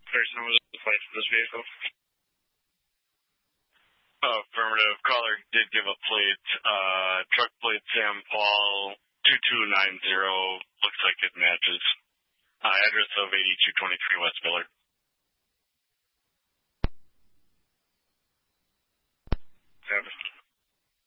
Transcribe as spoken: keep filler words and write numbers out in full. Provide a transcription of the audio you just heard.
person was the plate for this vehicle? Affirmative. Caller did give a plate. Uh, truck plate Sam Paul two two nine zero. Looks like it matches. Uh, address of eighty-two twenty-three West Miller.